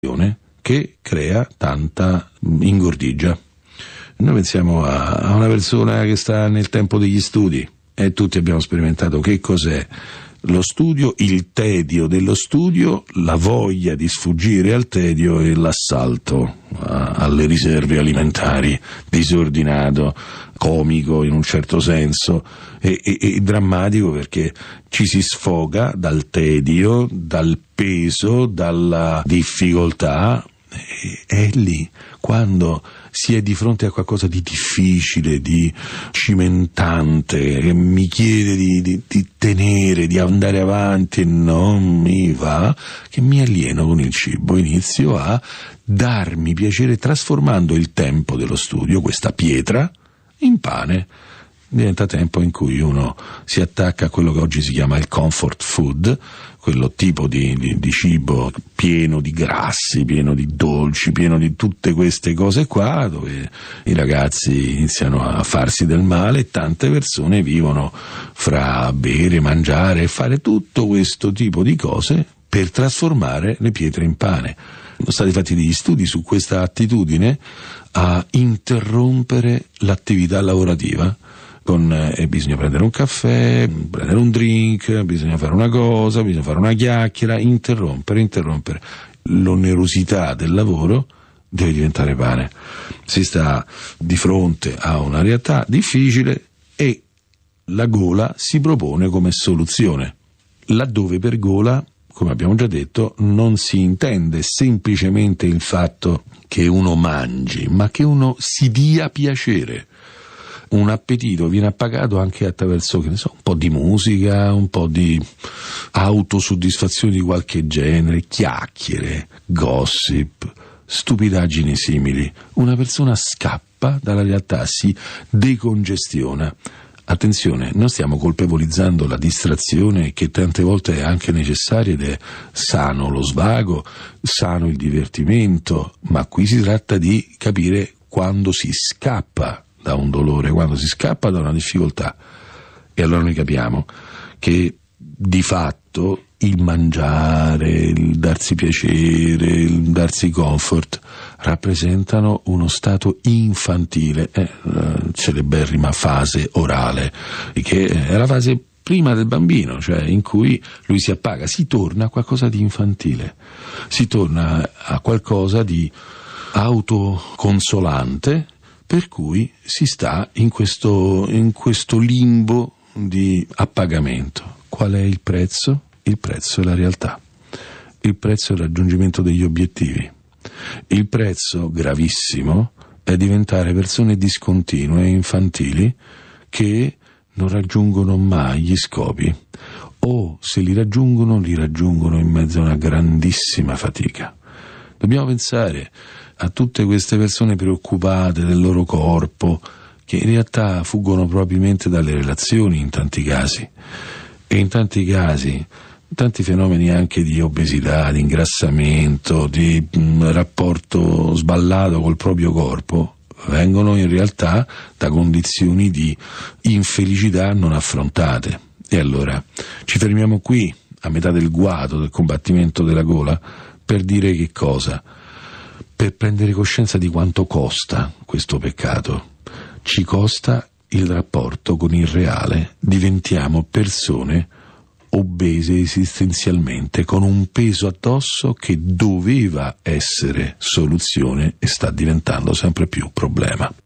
che crea tanta ingordigia. Noi pensiamo a una persona che sta nel tempo degli studi, e tutti abbiamo sperimentato che cos'è lo studio, il tedio dello studio, la voglia di sfuggire al tedio e l'assalto alle riserve alimentari, disordinato, comico in un certo senso e drammatico, perché ci si sfoga dal tedio, dal peso, dalla difficoltà. È lì quando si è di fronte a qualcosa di difficile, di cimentante, che mi chiede di tenere, di andare avanti e non mi va, che mi alieno con il cibo, inizio a darmi piacere trasformando il tempo dello studio, questa pietra, in pane. Diventa tempo in cui uno si attacca a quello che oggi si chiama il comfort food, quello tipo di cibo pieno di grassi, pieno di dolci, pieno di tutte queste cose qua, dove i ragazzi iniziano a farsi del male e tante persone vivono fra bere, mangiare e fare tutto questo tipo di cose per trasformare le pietre in pane. Sono stati fatti degli studi su questa attitudine a interrompere l'attività lavorativa. Bisogna prendere un caffè, prendere un drink, bisogna fare una cosa, bisogna fare una chiacchiera, interrompere. L'onerosità del lavoro deve diventare pane. Si sta di fronte a una realtà difficile e la gola si propone come soluzione, laddove per gola, come abbiamo già detto, non si intende semplicemente il fatto che uno mangi, ma che uno si dia piacere. Un appetito viene appagato anche attraverso, un po' di musica, un po' di autosoddisfazione di qualche genere, chiacchiere, gossip, stupidaggini simili. Una persona scappa dalla realtà, si decongestiona. Attenzione, non stiamo colpevolizzando la distrazione, che tante volte è anche necessaria ed è sano lo svago, sano il divertimento, ma qui si tratta di capire quando si scappa da un dolore, quando si scappa da una difficoltà. E allora noi capiamo che di fatto il mangiare, il darsi piacere, il darsi comfort rappresentano uno stato infantile, celeberrima fase orale, che è la fase prima del bambino, cioè in cui lui si appaga, si torna a qualcosa di infantile, si torna a qualcosa di autoconsolante, per cui si sta in questo limbo di appagamento. Qual è il prezzo? Il prezzo è la realtà. Il prezzo è il raggiungimento degli obiettivi. Il prezzo, gravissimo, è diventare persone discontinue e infantili che non raggiungono mai gli scopi, o se li raggiungono in mezzo a una grandissima fatica. Dobbiamo pensare a tutte queste persone preoccupate del loro corpo, che in realtà fuggono probabilmente dalle relazioni in tanti casi, e in tanti casi tanti fenomeni anche di obesità, di ingrassamento, di rapporto sballato col proprio corpo vengono in realtà da condizioni di infelicità non affrontate. E allora ci fermiamo qui, a metà del guado del combattimento della gola, per dire che cosa? Per prendere coscienza di quanto costa questo peccato. Ci costa il rapporto con il reale, diventiamo persone obese esistenzialmente, con un peso addosso che doveva essere soluzione e sta diventando sempre più problema.